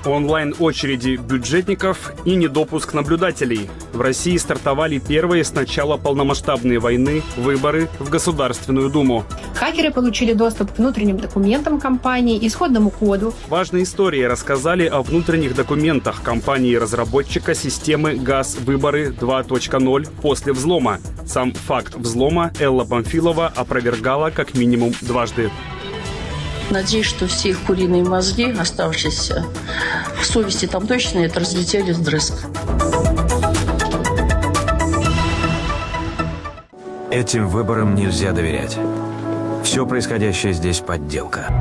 Онлайн-очереди бюджетников и недопуск наблюдателей. В России стартовали первые с начала полномасштабной войны выборы в Государственную Думу. Хакеры получили доступ к внутренним документам компании, исходному коду. Важные истории рассказали о внутренних документах компании-разработчика системы «ГАЗ-Выборы 2.0» после взлома. Сам факт взлома Элла Памфилова опровергала как минимум дважды. Надеюсь, что все их куриные мозги, оставшиеся в совести, там точно это разлетелись вдрызг. Этим выборам нельзя доверять. Все происходящее здесь подделка.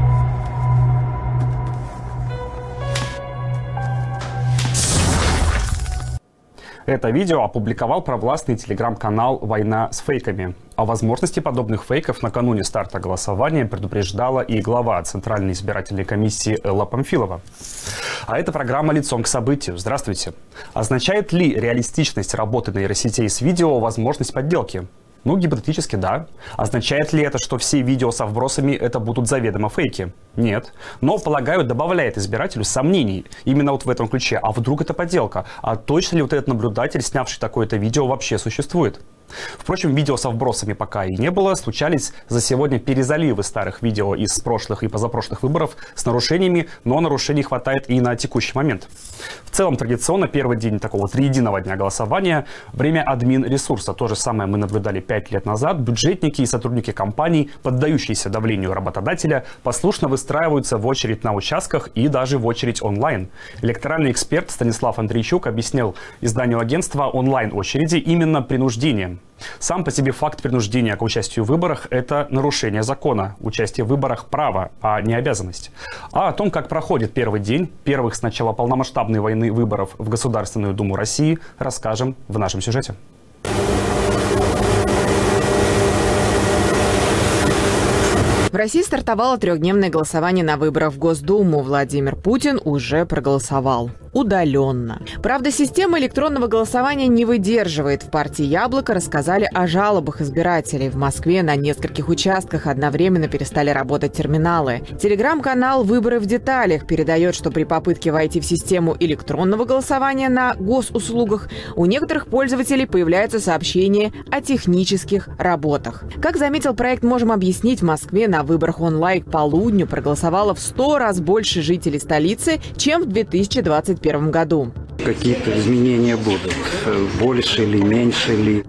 Это видео опубликовал провластный телеграм-канал «Война с фейками». О возможности подобных фейков накануне старта голосования предупреждала и глава Центральной избирательной комиссии Элла Памфилова. А это программа «Лицом к событию». Здравствуйте. Означает ли реалистичность работы нейросетей с видео возможность подделки? Ну, гипотетически да. Означает ли это, что все видео со вбросами это будут заведомо фейки? Нет. Но, полагаю, добавляет избирателю сомнений именно вот в этом ключе. А вдруг это подделка? А точно ли вот этот наблюдатель, снявший такое-то видео, вообще существует? Впрочем, видео со вбросами пока и не было. Случались за сегодня перезаливы старых видео из прошлых и позапрошлых выборов с нарушениями, но нарушений хватает и на текущий момент. В целом, традиционно, первый день такого триединого дня голосования – время админ-ресурса. То же самое мы наблюдали 5 лет назад. Бюджетники и сотрудники компаний, поддающиеся давлению работодателя, послушно выстраиваются в очередь на участках и даже в очередь онлайн. Электоральный эксперт Станислав Андрейчук объяснил изданию агентства онлайн-очереди именно принуждением. Сам по себе факт принуждения к участию в выборах – это нарушение закона. Участие в выборах – право, а не обязанность. А о том, как проходит первый день первых с начала полномасштабной войны выборов в Государственную Думу России, расскажем в нашем сюжете. В России стартовало трехдневное голосование на выборах в Госдуму. Владимир Путин уже проголосовал. Удаленно. Правда, система электронного голосования не выдерживает. В партии «Яблоко» рассказали о жалобах избирателей. В Москве на нескольких участках одновременно перестали работать терминалы. Телеграм-канал «Выборы в деталях» передает, что при попытке войти в систему электронного голосования на госуслугах у некоторых пользователей появляются сообщения о технических работах. Как заметил проект «Можем объяснить», в Москве на выборах онлайн к полудню проголосовало в 100 раз больше жителей столицы, чем в 2021 году. Какие-то изменения будут, больше или меньше ли?